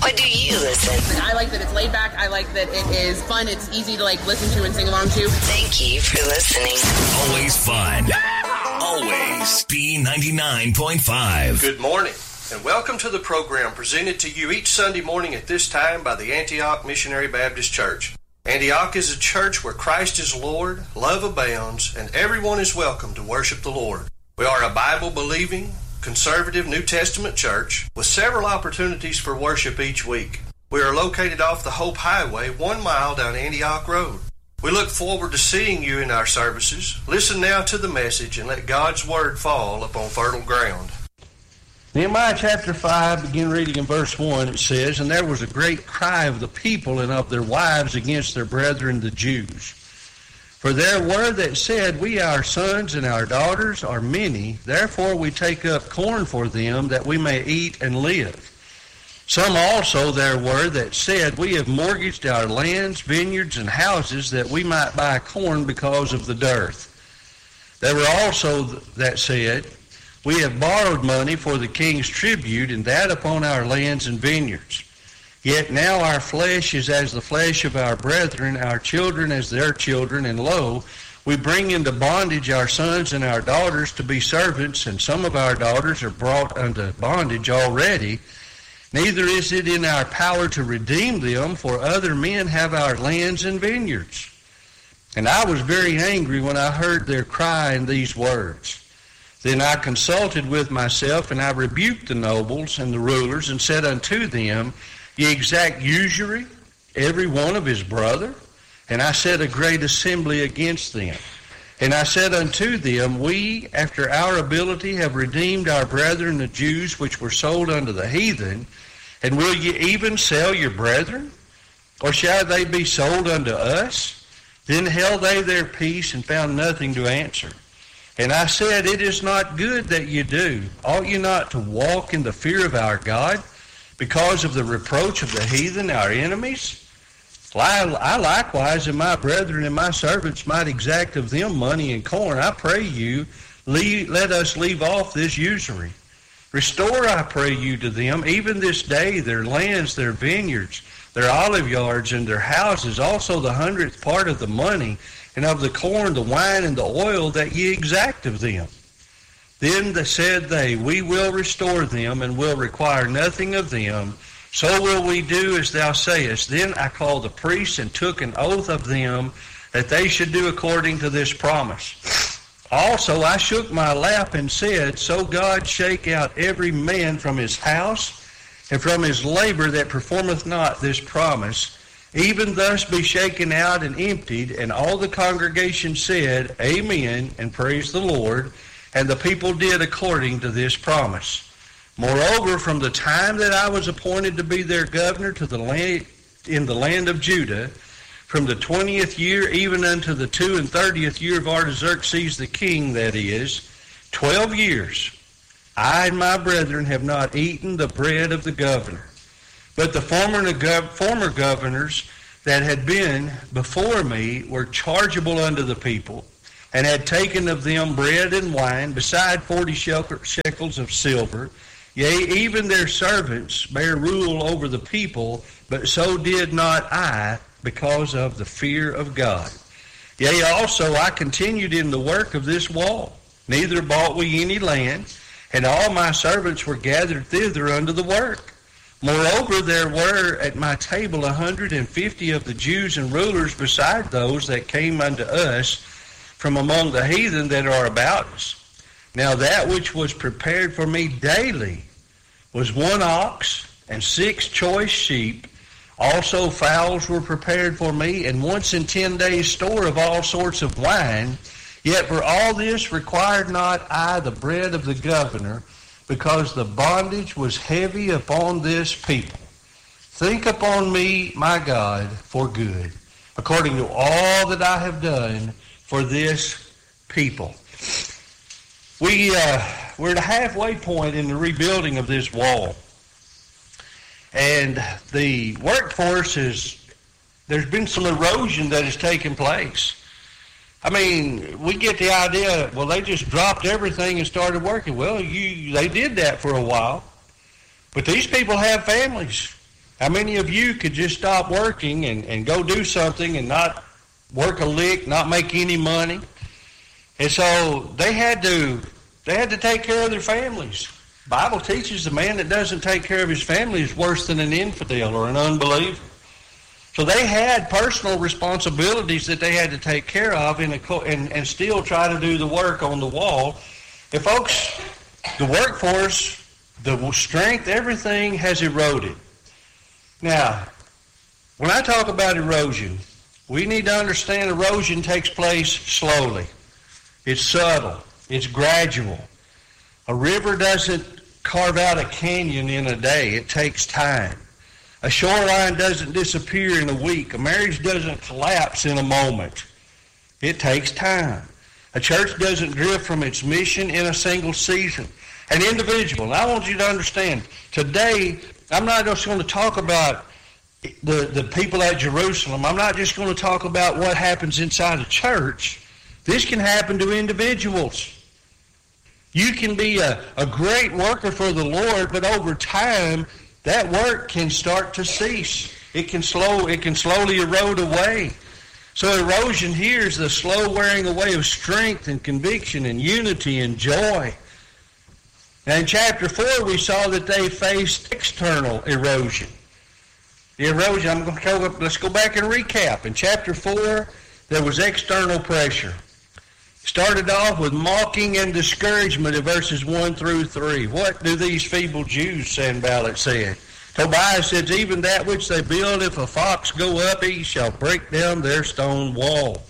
Why do you listen? I like that it's laid back. I like that it is fun. It's easy to listen to and sing along to. Thank you for listening. Always fun. Always B99.5. Good morning, and welcome to the program presented to you each Sunday morning at this time by the Antioch Missionary Baptist Church. Antioch is a church where Christ is Lord, love abounds, and everyone is welcome to worship the Lord. We are a Bible-believing, conservative New Testament church with several opportunities for worship each week. We are located off the Hope Highway, 1 mile down Antioch Road. We look forward to seeing you in our services. Listen now to the message and let God's Word fall upon fertile ground. Nehemiah chapter 5, begin reading in verse 1, it says, "And there was a great cry of the people and of their wives against their brethren the Jews. For there were that said, We our sons and our daughters are many, therefore we take up corn for them, that we may eat and live. Some also there were that said, We have mortgaged our lands, vineyards, and houses, that we might buy corn because of the dearth. There were also that said, We have borrowed money for the king's tribute, and that upon our lands and vineyards. Yet now our flesh is as the flesh of our brethren, our children as their children, and lo, we bring into bondage our sons and our daughters to be servants, and some of our daughters are brought unto bondage already. Neither is it in our power to redeem them, for other men have our lands and vineyards. And I was very angry when I heard their cry in these words. Then I consulted with myself, and I rebuked the nobles and the rulers, and said unto them, Ye exact usury, every one of his brother? And I set a great assembly against them. And I said unto them, We, after our ability, have redeemed our brethren the Jews, which were sold unto the heathen. And will ye even sell your brethren? Or shall they be sold unto us? Then held they their peace, and found nothing to answer. And I said, It is not good that ye do. Ought ye not to walk in the fear of our God, because of the reproach of the heathen, our enemies? I likewise and my brethren and my servants might exact of them money and corn. I pray you, let us leave off this usury. Restore, I pray you, to them, even this day, their lands, their vineyards, their olive yards, and their houses, also the 100th part of the money, and of the corn, the wine, and the oil, that ye exact of them. Then said they, We will restore them, and will require nothing of them. So will we do as thou sayest. Then I called the priests, and took an oath of them, that they should do according to this promise. Also I shook my lap, and said, So God shake out every man from his house, and from his labor that performeth not this promise. Even thus be shaken out and emptied. And all the congregation said, Amen, and praise the Lord. And the people did according to this promise. Moreover, from the time that I was appointed to be their governor to the land, in the land of Judah, from the 20th year even unto the 32nd year of Artaxerxes the king, that is, 12 years, I and my brethren have not eaten the bread of the governor. But the former governors that had been before me were chargeable unto the people, and had taken of them bread and wine, beside 40 shekels of silver. Yea, even their servants bare rule over the people, but so did not I, because of the fear of God. Yea, also I continued in the work of this wall. Neither bought we any land, and all my servants were gathered thither unto the work. Moreover, there were at my table 150 of the Jews and rulers, beside those that came unto us from among the heathen that are about us. Now that which was prepared for me daily was 1 ox and 6 choice sheep. Also fowls were prepared for me, and once in 10 days store of all sorts of wine. Yet for all this required not I the bread of the governor, because the bondage was heavy upon this people. Think upon me, my God, for good, according to all that I have done for this people. We're at a halfway point in the rebuilding of this wall. And the workforce there's been some erosion that has taken place. I mean, we get the idea, well, they just dropped everything and started working. Well, they did that for a while. But these people have families. How many of you could just stop working and go do something and not work a lick, not make any money? And so they had to take care of their families. The Bible teaches the man that doesn't take care of his family is worse than an infidel or an unbeliever. So they had personal responsibilities that they had to take care of and still try to do the work on the wall. And folks, the workforce, the strength, everything has eroded. Now, when I talk about erosion, we need to understand erosion takes place slowly. It's subtle. It's gradual. A river doesn't carve out a canyon in a day. It takes time. A shoreline doesn't disappear in a week. A marriage doesn't collapse in a moment. It takes time. A church doesn't drift from its mission in a single season. An individual, and I want you to understand, today, I'm not just going to talk about the people at Jerusalem. I'm not just going to talk about what happens inside a church. This can happen to individuals. You can be a great worker for the Lord, but over time, that work can start to cease. It can slowly erode away. So erosion here is the slow wearing away of strength and conviction and unity and joy. Now in chapter 4, we saw that they faced external erosion. The erosion, let's go back and recap. In chapter 4, there was external pressure. Started off with mocking and discouragement in verses 1 through 3. What do these feeble Jews, Sanballat said? Tobiah says, even that which they build, if a fox go up, he shall break down their stone wall.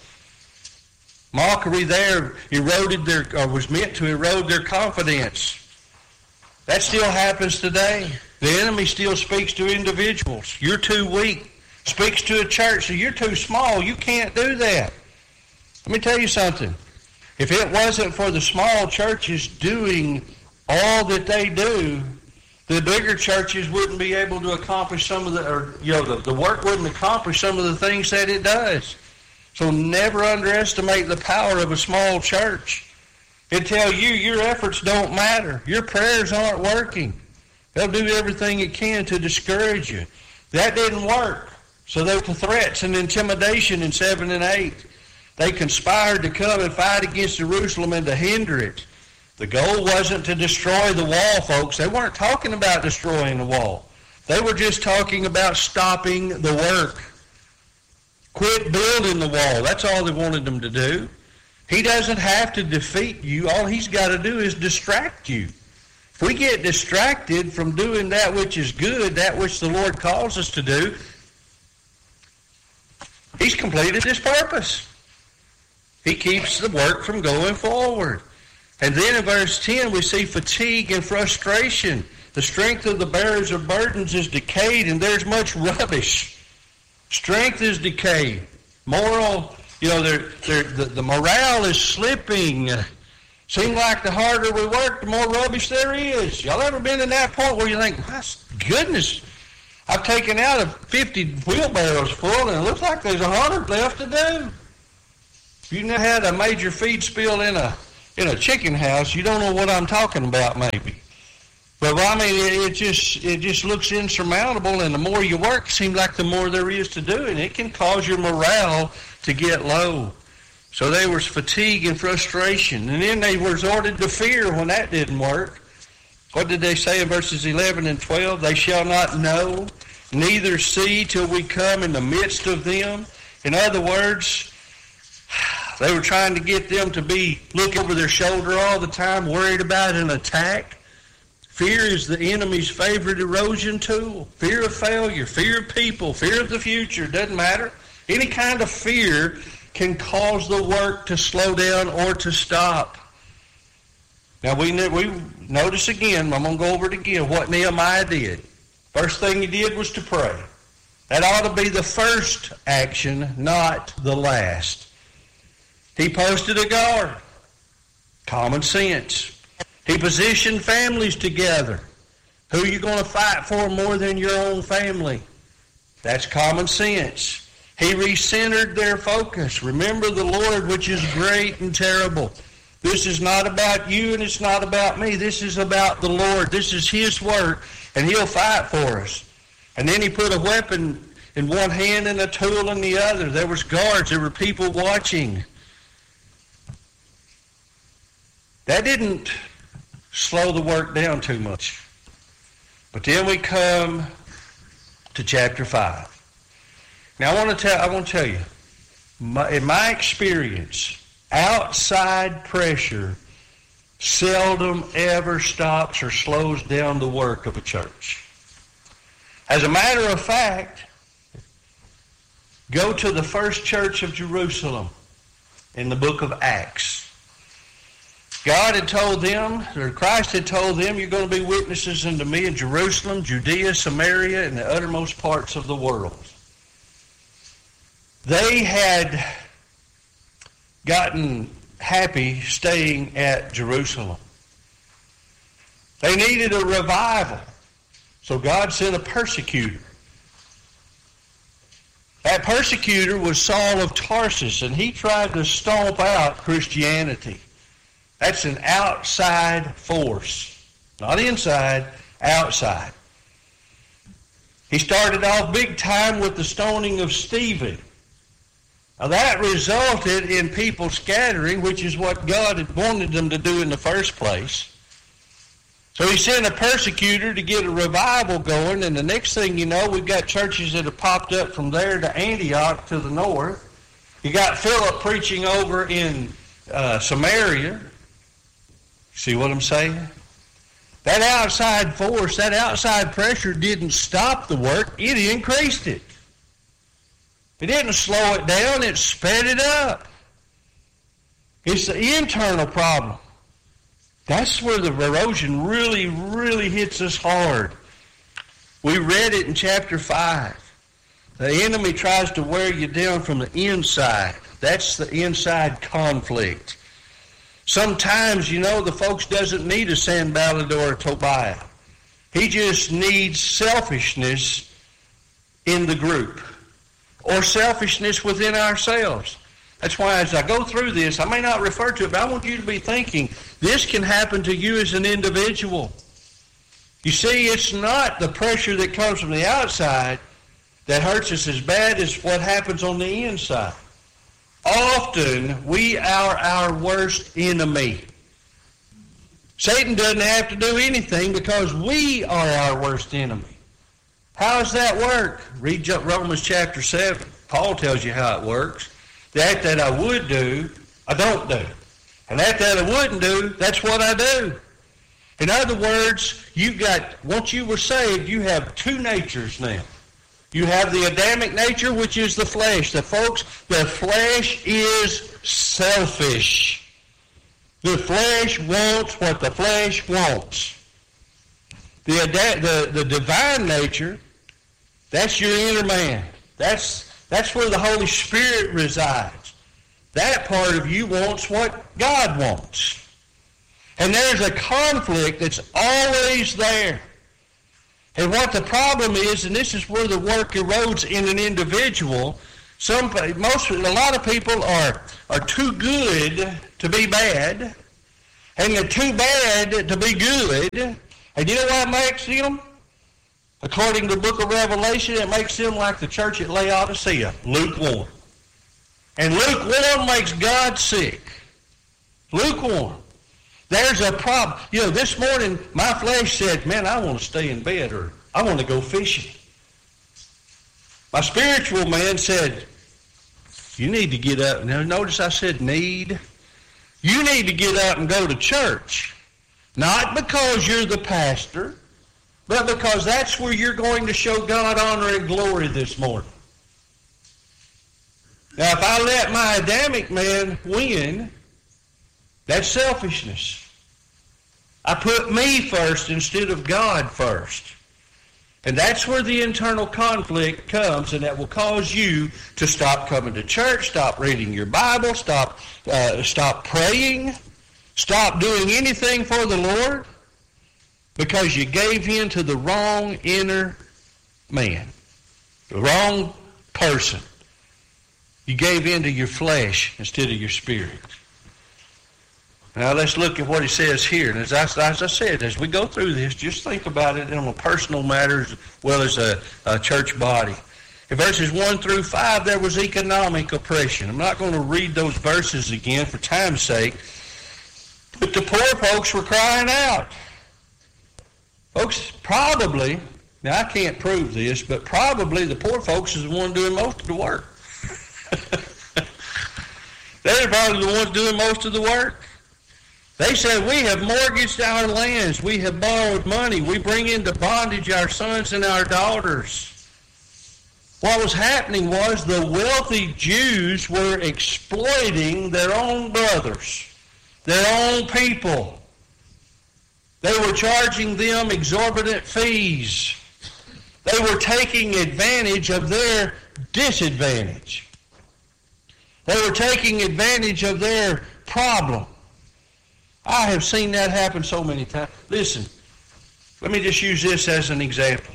Mockery there was meant to erode their confidence. That still happens today. The enemy still speaks to individuals. You're too weak. Speaks to a church, so you're too small. You can't do that. Let me tell you something. If it wasn't for the small churches doing all that they do, the bigger churches wouldn't be able to accomplish some of the work wouldn't accomplish some of the things that it does. So never underestimate the power of a small church. It'll tell you your efforts don't matter. Your prayers aren't working. They'll do everything it can to discourage you. That didn't work. So there were threats and intimidation in 7 and 8. They conspired to come and fight against Jerusalem and to hinder it. The goal wasn't to destroy the wall, folks. They weren't talking about destroying the wall. They were just talking about stopping the work. Quit building the wall. That's all they wanted them to do. He doesn't have to defeat you. All he's got to do is distract you. If we get distracted from doing that which is good, that which the Lord calls us to do, he's completed his purpose. He keeps the work from going forward. And then in verse 10, we see fatigue and frustration. The strength of the bearers of burdens is decayed, and there's much rubbish. Strength is decayed. Moral, the morale is slipping. Seems like the harder we work, the more rubbish there is. Y'all ever been in that point where you think, my goodness, I've taken out 50 wheelbarrows full, and it looks like there's 100 left to do. If you've never had a major feed spill in a chicken house, you don't know what I'm talking about, maybe. But I mean, it just looks insurmountable, and the more you work, it seems like the more there is to do, and it can cause your morale to get low. So there was fatigue and frustration, and then they resorted to fear when that didn't work. What did they say in verses 11 and 12? They shall not know, neither see till we come in the midst of them. In other words, they were trying to get them to be looking over their shoulder all the time, worried about an attack. Fear is the enemy's favorite erosion tool. Fear of failure, fear of people, fear of the future, doesn't matter. Any kind of fear can cause the work to slow down or to stop. Now we notice again, I'm going to go over it again, what Nehemiah did. First thing he did was to pray. That ought to be the first action, not the last. He posted a guard. Common sense. He positioned families together. Who are you going to fight for more than your own family? That's common sense. He recentered their focus. Remember the Lord, which is great and terrible. This is not about you and it's not about me. This is about the Lord. This is His work, and He'll fight for us. And then he put a weapon in one hand and a tool in the other. There was guards. There were people watching. That didn't slow the work down too much. But then we come to chapter 5. Now I want to tell you, in my experience, outside pressure seldom ever stops or slows down the work of a church. As a matter of fact, go to the first church of Jerusalem in the book of Acts. God had told them, or Christ had told them, you're going to be witnesses unto me in Jerusalem, Judea, Samaria, and the uttermost parts of the world. They had gotten happy staying at Jerusalem. They needed a revival. So God sent a persecutor. That persecutor was Saul of Tarsus, and he tried to stomp out Christianity. That's an outside force. Not inside, outside. He started off big time with the stoning of Stephen. Now that resulted in people scattering, which is what God had wanted them to do in the first place. So he sent a persecutor to get a revival going, and the next thing you know, we've got churches that have popped up from there to Antioch to the north. You got Philip preaching over in Samaria. See what I'm saying? That outside force, that outside pressure didn't stop the work, it increased it. It didn't slow it down, it sped it up. It's the internal problem. That's where the erosion really, really hits us hard. We read it in chapter 5. The enemy tries to wear you down from the inside. That's the inside conflict. Sometimes, the folks doesn't need a Sanballat or a Tobiah. He just needs selfishness in the group or selfishness within ourselves. That's why as I go through this, I may not refer to it, but I want you to be thinking, this can happen to you as an individual. You see, it's not the pressure that comes from the outside that hurts us as bad as what happens on the inside. Often, we are our worst enemy. Satan doesn't have to do anything because we are our worst enemy. How does that work? Read Romans chapter 7. Paul tells you how it works. That I would do, I don't do. And that I wouldn't do, that's what I do. In other words, once you were saved, you have two natures now. You have the Adamic nature, which is the flesh. The flesh is selfish. The flesh wants what the flesh wants. The divine nature, that's your inner man. That's where the Holy Spirit resides. That part of you wants what God wants. And there's a conflict that's always there. And what the problem is, and this is where the work erodes in an individual, a lot of people are too good to be bad, and they're too bad to be good. And you know what makes them? According to the book of Revelation, it makes them like the church at Laodicea, lukewarm. And lukewarm makes God sick. Lukewarm. There's a problem. This morning, my flesh said, man, I want to stay in bed, or I want to go fishing. My spiritual man said, you need to get up. Now, notice I said need. You need to get up and go to church. Not because you're the pastor, but because that's where you're going to show God honor and glory this morning. Now, if I let my Adamic man win, that's selfishness. I put me first instead of God first. And that's where the internal conflict comes, and that will cause you to stop coming to church, stop reading your Bible, stop praying, stop doing anything for the Lord, because you gave in to the wrong inner man, the wrong person. You gave in to your flesh instead of your spirit. Now let's look at what he says here. And as I said, as we go through this, just think about it on a personal matter as well as a church body. In verses 1 through 5, there was economic oppression. I'm not going to read those verses again for time's sake. But the poor folks were crying out. Folks, probably, now I can't prove this, but probably the poor folks is the one doing most of the work. They're probably the ones doing most of the work. They said, we have mortgaged our lands. We have borrowed money. We bring into bondage our sons and our daughters. What was happening was the wealthy Jews were exploiting their own brothers, their own people. They were charging them exorbitant fees. They were taking advantage of their disadvantage. They were taking advantage of their problem. I have seen that happen so many times. Listen, let me just use this as an example.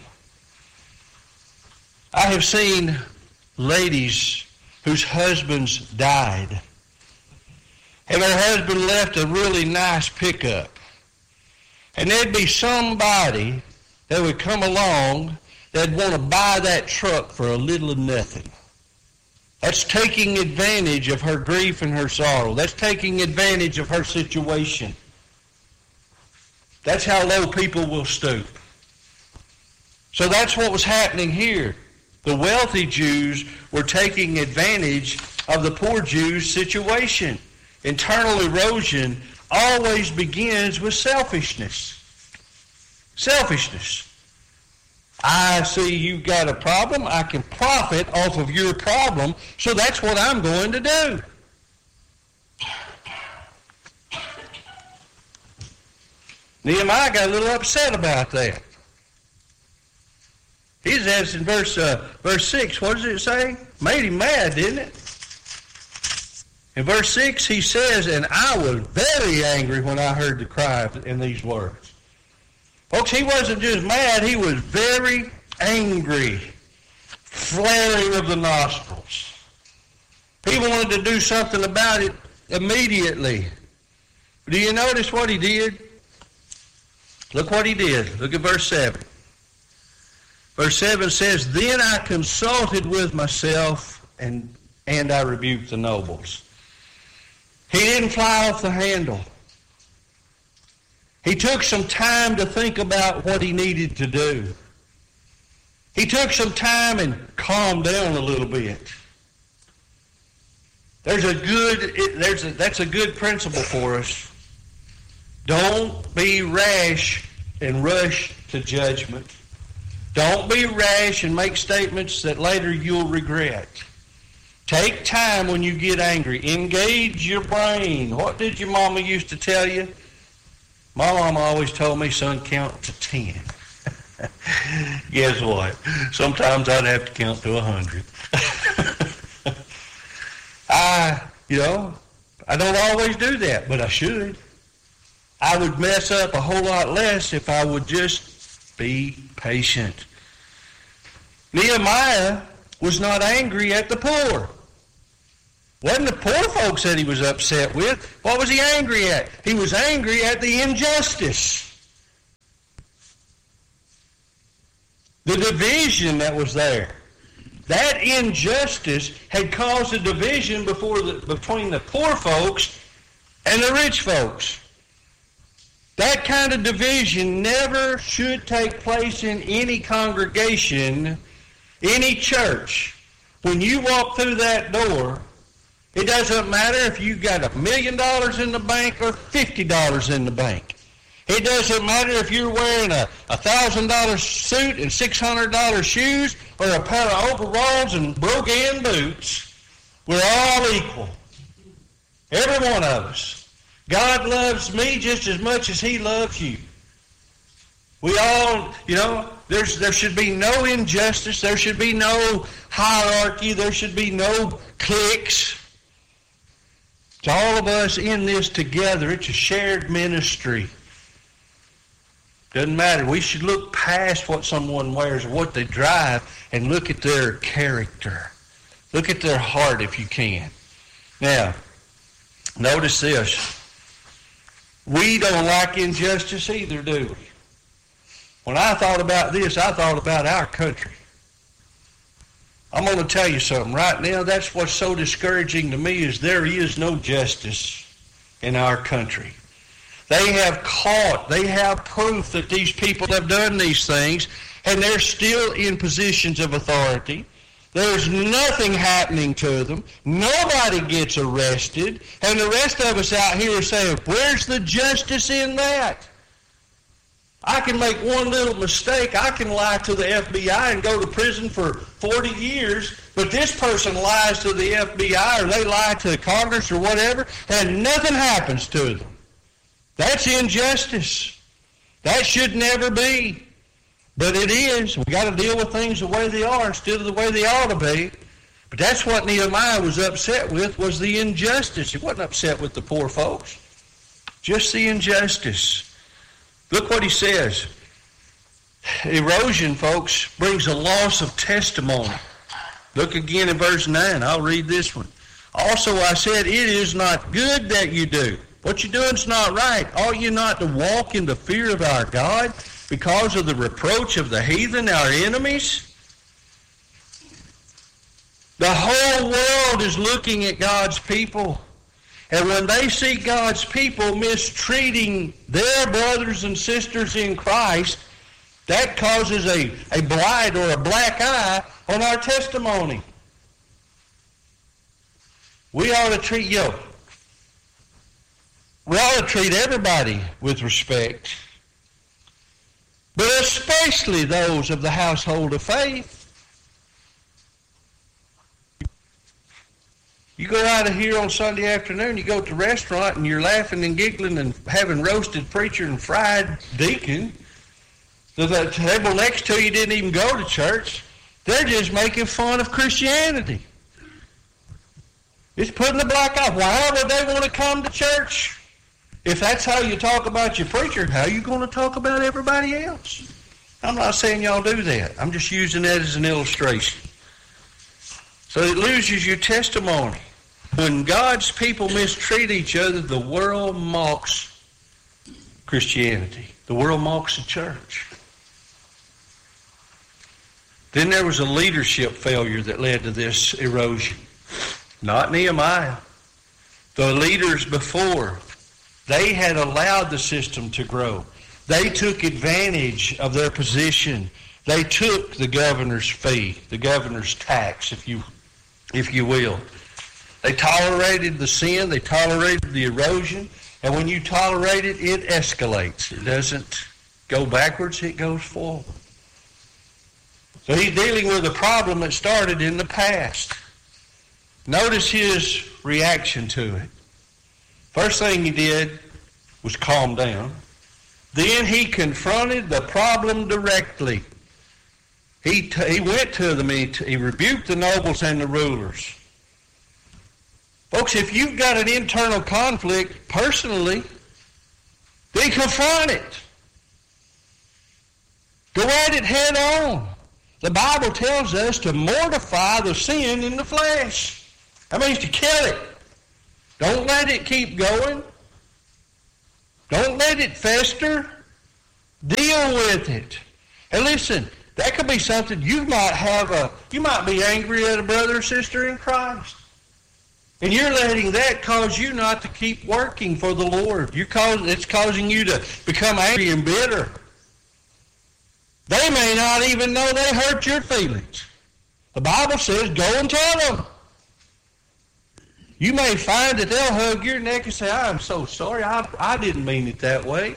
I have seen ladies whose husbands died, and their husband left a really nice pickup. And there'd be somebody that would come along that'd want to buy that truck for a little of nothing. That's taking advantage of her grief and her sorrow. That's taking advantage of her situation. That's how low people will stoop. So that's what was happening here. The wealthy Jews were taking advantage of the poor Jews' situation. Internal erosion always begins with selfishness. Selfishness. I see you've got a problem. I can profit off of your problem, so that's what I'm going to do. Nehemiah got a little upset about that. He says in verse 6, what does it say? Made him mad, didn't it? In verse 6, he says, and I was very angry when I heard the cry in these words. Folks, he wasn't just mad, he was very angry. Flaring of the nostrils. He wanted to do something about it immediately. Do you notice what he did? Look what he did. Look at verse 7. Verse 7 says, then I consulted with myself and I rebuked the nobles. He didn't fly off the handle. He took some time to think about what he needed to do. He took some time and calmed down a little bit. That's a good principle for us. Don't be rash and rush to judgment. Don't be rash and make statements that later you'll regret. Take time when you get angry. Engage your brain. What did your mama used to tell you? My mama always told me, son, count to 10. Guess what? Sometimes I'd have to count to 100. I don't always do that, but I should. I would mess up a whole lot less if I would just be patient. Nehemiah was not angry at the poor. Wasn't the poor folks that he was upset with. What was he angry at? He was angry at the injustice. The division that was there. That injustice had caused a division between the poor folks and the rich folks. That kind of division never should take place in any congregation, any church. When you walk through that door, it doesn't matter if you got $1 million in the bank or $50 in the bank. It doesn't matter if you're wearing a $1,000 suit and $600 shoes or a pair of overalls and broke-in boots. We're all equal. Every one of us. God loves me just as much as he loves you. We all, there should be no injustice. There should be no hierarchy. There should be no cliques. It's all of us in this together. It's a shared ministry. Doesn't matter. We should look past what someone wears or what they drive and look at their character. Look at their heart if you can. Now, notice this. We don't like injustice either, do we? When I thought about this, I thought about our country. I'm going to tell you something right now. That's what's so discouraging to me is there is no justice in our country. They have proof that these people have done these things, and they're still in positions of authority. There's nothing happening to them. Nobody gets arrested. And the rest of us out here are saying, where's the justice in that? I can make one little mistake. I can lie to the FBI and go to prison for 40 years, but this person lies to the FBI or they lie to Congress or whatever, and nothing happens to them. That's injustice. That should never be. But it is. We've got to deal with things the way they are instead of the way they ought to be. But that's what Nehemiah was upset with, was the injustice. He wasn't upset with the poor folks. Just the injustice. Look what he says. Erosion, folks, brings a loss of testimony. Look again in verse 9. I'll read this one. Also I said, it is not good that you do. What you're doing is not right. Ought you not to walk in the fear of our God because of the reproach of the heathen, our enemies? The whole world is looking at God's people. And when they see God's people mistreating their brothers and sisters in Christ, that causes a blight or a black eye on our testimony. We ought to treat everybody with respect, but especially those of the household of faith. You go out of here on Sunday afternoon, you go to the restaurant and you're laughing and giggling and having roasted preacher and fried deacon. The table next to you didn't even go to church. They're just making fun of Christianity. It's putting the black eye. Why would they want to come to church? If that's how you talk about your preacher, how are you going to talk about everybody else? I'm not saying y'all do that. I'm just using that as an illustration. So it loses your testimony. When God's people mistreat each other, the world mocks Christianity. The world mocks the church. Then there was a leadership failure that led to this erosion. Not Nehemiah. The leaders before, they had allowed the system to grow. They took advantage of their position. They took the governor's fee, the governor's tax, if you will. They tolerated the sin. They tolerated the erosion. And when you tolerate it, it escalates. It doesn't go backwards. It goes forward. So he's dealing with a problem that started in the past. Notice his reaction to it. First thing he did was calm down. Then he confronted the problem directly. He went to them. He rebuked the nobles and the rulers. Folks, if you've got an internal conflict personally, then confront it. Go at it head on. The Bible tells us to mortify the sin in the flesh. That means to kill it. Don't let it keep going. Don't let it fester. Deal with it. And listen, that could be something you might be angry at a brother or sister in Christ. And you're letting that cause you not to keep working for the Lord. It's causing you to become angry and bitter. They may not even know they hurt your feelings. The Bible says, go and tell them. You may find that they'll hug your neck and say, I'm so sorry, I didn't mean it that way.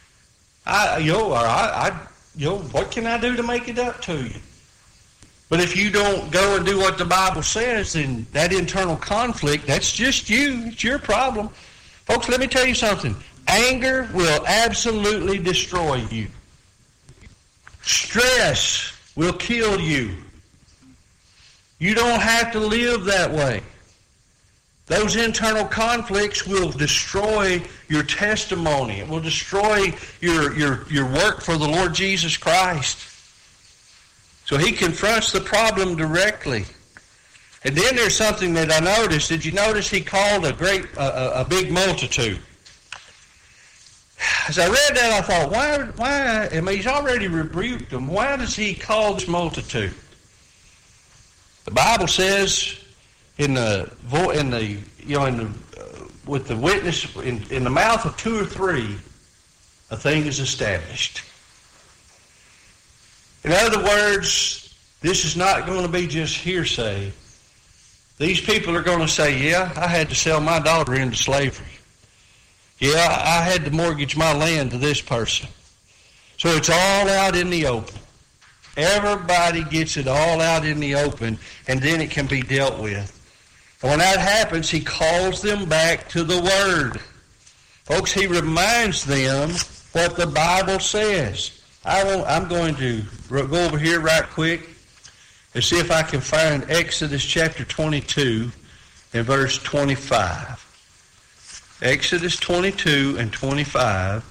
What can I do to make it up to you? But if you don't go and do what the Bible says, then that internal conflict, that's just you. It's your problem. Folks, let me tell you something. Anger will absolutely destroy you. Stress will kill you. You don't have to live that way. Those internal conflicts will destroy your testimony. It will destroy your work for the Lord Jesus Christ. So he confronts the problem directly. And then there's something that I noticed. Did you notice he called a big multitude? as I read that, I thought, why? I mean, he's already rebuked them. Why does he call this multitude? The Bible says, with the witness in the mouth of two or three, a thing is established. In other words, this is not going to be just hearsay. These people are going to say, yeah, I had to sell my daughter into slavery. Yeah, I had to mortgage my land to this person. So it's all out in the open. Everybody gets it all out in the open, and then it can be dealt with. And when that happens, he calls them back to the Word. Folks, he reminds them what the Bible says. I'm going to go over here right quick and see if I can find Exodus chapter 22 and verse 25. Exodus 22 and 25.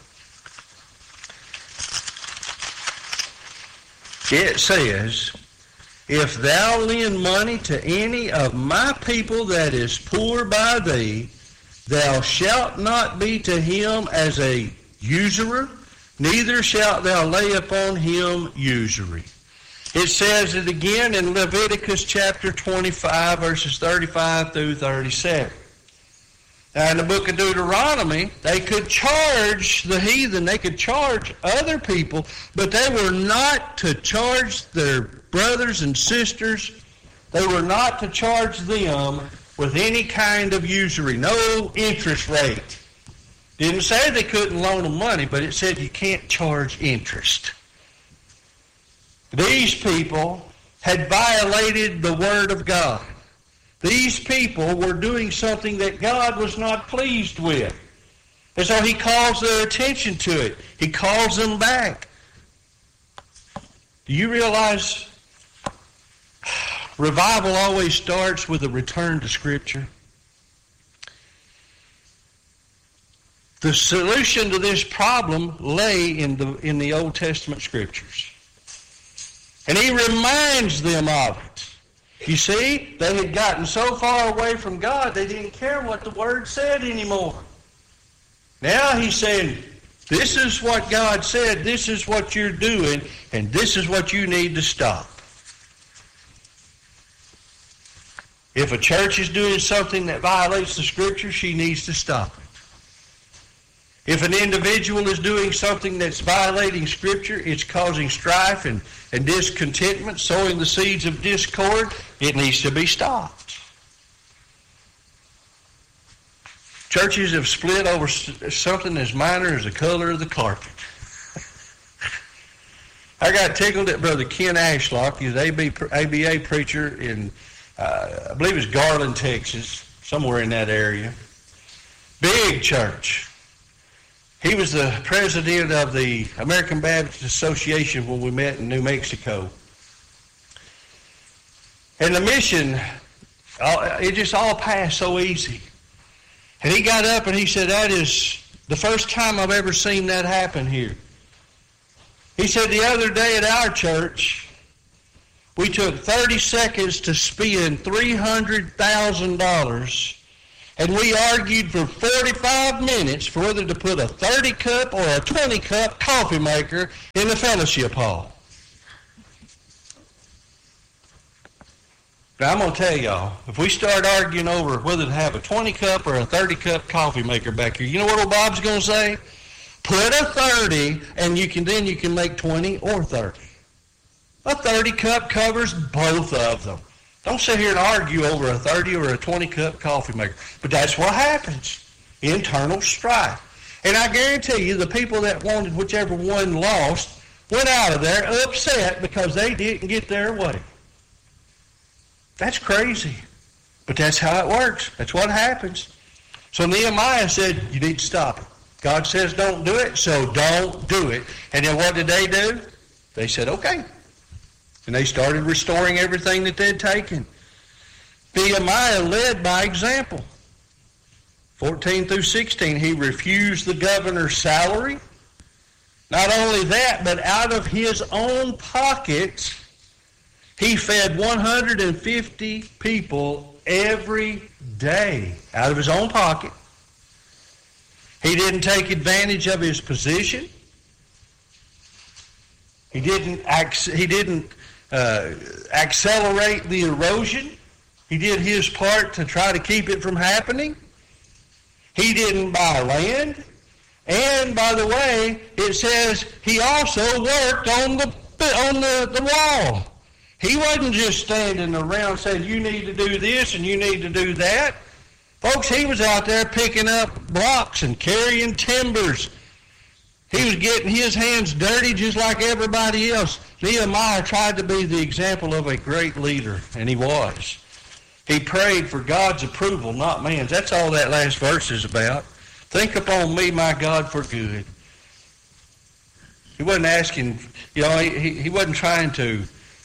It says, if thou lend money to any of my people that is poor by thee, thou shalt not be to him as a usurer, neither shalt thou lay upon him usury. It says it again in Leviticus chapter 25, verses 35 through 37. Now, in the book of Deuteronomy, they could charge the heathen, they could charge other people, but they were not to charge their brothers and sisters. They were not to charge them with any kind of usury, no interest rate. Didn't say they couldn't loan them money, but it said you can't charge interest. These people had violated the Word of God. These people were doing something that God was not pleased with. And so he calls their attention to it. He calls them back. Do you realize revival always starts with a return to Scripture? The solution to this problem lay in the Old Testament Scriptures. And he reminds them of it. You see, they had gotten so far away from God, they didn't care what the Word said anymore. Now he's saying, this is what God said, this is what you're doing, and this is what you need to stop. If a church is doing something that violates the Scripture, she needs to stop it. If an individual is doing something that's violating Scripture, it's causing strife and discontentment, sowing the seeds of discord, it needs to be stopped. Churches have split over something as minor as the color of the carpet. I got tickled at Brother Ken Ashlock. He's an ABA preacher in, I believe it's Garland, Texas, somewhere in that area. Big church. He was the president of the American Baptist Association when we met in New Mexico. And the mission, it just all passed so easy. And he got up and he said, that is the first time I've ever seen that happen here. He said, the other day at our church, we took 30 seconds to spend $300,000, and we argued for 45 minutes for whether to put a 30-cup or a 20-cup coffee maker in the fellowship hall. Now, I'm going to tell y'all, if we start arguing over whether to have a 20-cup or a 30-cup coffee maker back here, you know what old Bob's going to say? Put a 30, and then you can make 20 or 30. A 30-cup covers both of them. Don't sit here and argue over a 30 or a 20-cup coffee maker. But that's what happens. Internal strife. And I guarantee you the people that wanted whichever one lost went out of there upset because they didn't get their way. That's crazy. But that's how it works. That's what happens. So Nehemiah said, you need to stop it. God says don't do it, so don't do it. And then what did they do? They said, okay. And they started restoring everything that they'd taken. Nehemiah led by example. 14 through 16, he refused the governor's salary. Not only that, but out of his own pocket, he fed 150 people every day. Out of his own pocket. He didn't take advantage of his position. He didn't accelerate the erosion. He did his part to try to keep it from happening. He didn't buy land. And, by the way, it says he also worked on the wall. He wasn't just standing around saying, you need to do this and you need to do that. Folks, he was out there picking up blocks and carrying timbers. He was getting his hands dirty just like everybody else. Nehemiah tried to be the example of a great leader, and he was. He prayed for God's approval, not man's. That's all that last verse is about. Think upon me, my God, for good. He wasn't asking, he wasn't trying to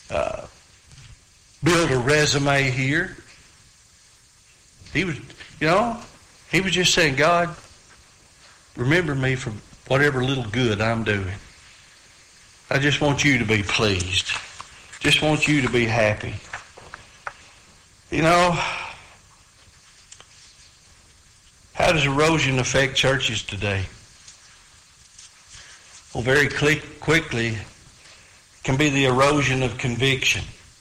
build a resume here. He was, he was just saying, God, remember me for whatever little good I'm doing. I just want you to be pleased. Just want you to be happy. How does erosion affect churches today? Well, very quickly, it can be the erosion of conviction,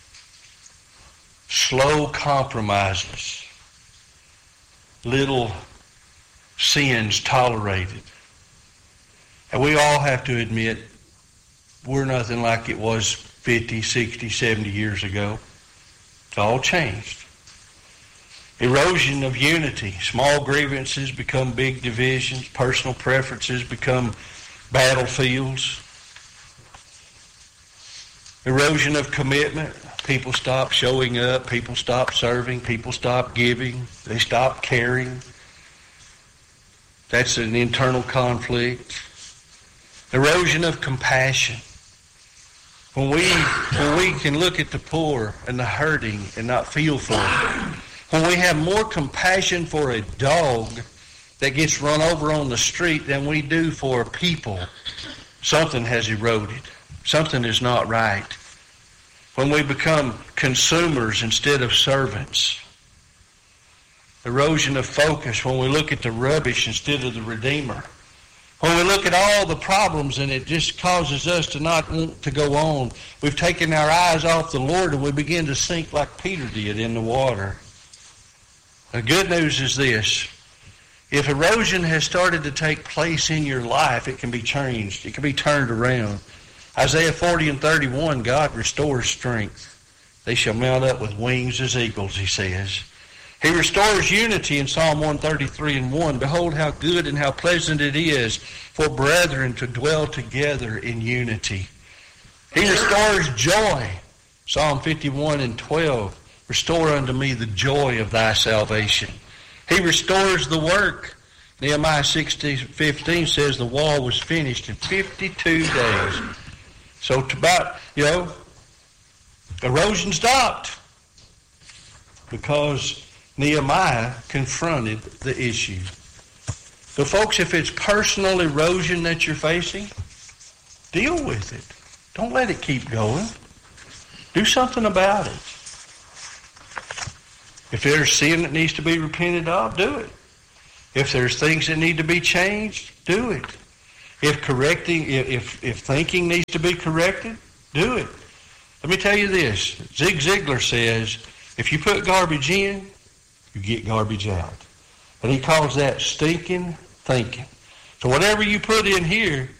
slow compromises, little sins tolerated. And we all have to admit, we're nothing like it was 50, 60, 70 years ago. It's all changed. Erosion of unity. Small grievances become big divisions. Personal preferences become battlefields. Erosion of commitment. People stop showing up. People stop serving. People stop giving. They stop caring. That's an internal conflict. Erosion of compassion. When we can look at the poor and the hurting and not feel for them. When we have more compassion for a dog that gets run over on the street than we do for people, something has eroded. Something is not right. When we become consumers instead of servants. Erosion of focus. When we look at the rubbish instead of the Redeemer. When we look at all the problems and it just causes us to not want to go on. We've taken our eyes off the Lord and we begin to sink like Peter did in the water. The good news is this. If erosion has started to take place in your life, it can be changed. It can be turned around. Isaiah 40:31, God restores strength. They shall mount up with wings as eagles, he says. He restores unity in Psalm 133:1. Behold how good and how pleasant it is for brethren to dwell together in unity. He restores joy. Psalm 51:12. Restore unto me the joy of thy salvation. He restores the work. Nehemiah 6:15 says the wall was finished in 52 days. So to about, erosion stopped because Nehemiah confronted the issue. So folks, if it's personal erosion that you're facing, deal with it. Don't let it keep going. Do something about it. If there's sin that needs to be repented of, do it. If there's things that need to be changed, do it. If thinking needs to be corrected, do it. Let me tell you this. Zig Ziglar says, if you put garbage in, you get garbage out. And he calls that stinking thinking. So whatever you put in here,